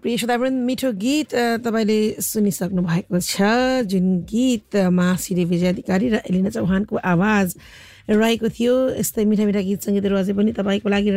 प्रिय श्रोतावृन्द मिठो गीत तपाईले सुनिसक्नु भएको छ जुन गीतमा श्री विजय अधिकारी र एलिना चौहानको आवाज रहेको थियो। यस्तै मिठा मिठा गीत संगीतहरू अझै पनि तपाईको लागि